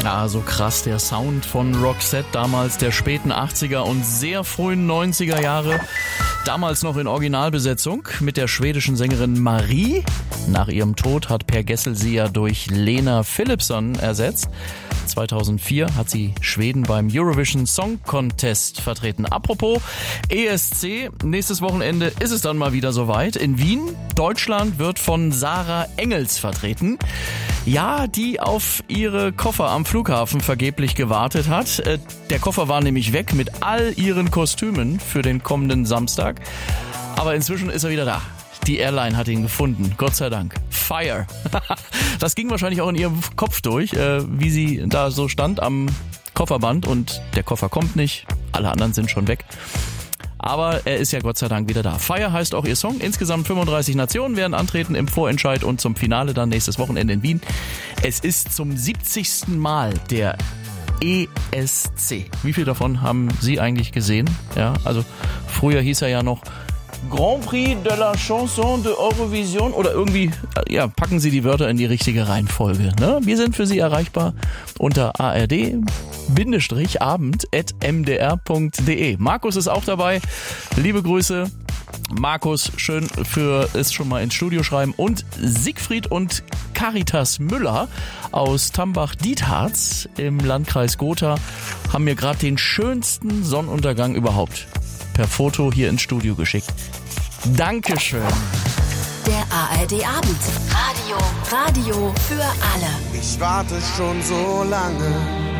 Ja, so krass der Sound von Roxette damals der späten 80er und sehr frühen 90er Jahre. Damals noch in Originalbesetzung mit der schwedischen Sängerin Marie. Nach ihrem Tod hat Per Gessle sie ja durch Lena Philipsson ersetzt. 2004 hat sie Schweden beim Eurovision Song Contest vertreten. Apropos ESC, nächstes Wochenende ist es dann mal wieder soweit. In Wien, Deutschland wird von Sarah Engels vertreten. Ja, die auf ihre Koffer am Flughafen vergeblich gewartet hat. Der Koffer war nämlich weg mit all ihren Kostümen für den kommenden Samstag. Aber inzwischen ist er wieder da. Die Airline hat ihn gefunden, Gott sei Dank. Fire. Das ging wahrscheinlich auch in ihrem Kopf durch, wie sie da so stand am Kofferband und der Koffer kommt nicht, alle anderen sind schon weg. Aber er ist ja Gott sei Dank wieder da. Fire heißt auch ihr Song. Insgesamt 35 Nationen werden antreten im Vorentscheid und zum Finale dann nächstes Wochenende in Wien. Es ist zum 70. Mal der ESC. Wie viel davon haben Sie eigentlich gesehen? Ja, also früher hieß er ja noch Grand Prix de la Chanson de Eurovision oder irgendwie, ja, packen Sie die Wörter in die richtige Reihenfolge. Ne? Wir sind für Sie erreichbar unter ard-abend@mdr.de. Markus ist auch dabei. Liebe Grüße. Markus, schön für es schon mal ins Studio schreiben. Und Siegfried und Caritas Müller aus Tambach-Dietharz im Landkreis Gotha haben mir gerade den schönsten Sonnenuntergang überhaupt per Foto hier ins Studio geschickt. Dankeschön. Der ARD Abend. Radio für alle. Ich warte schon so lange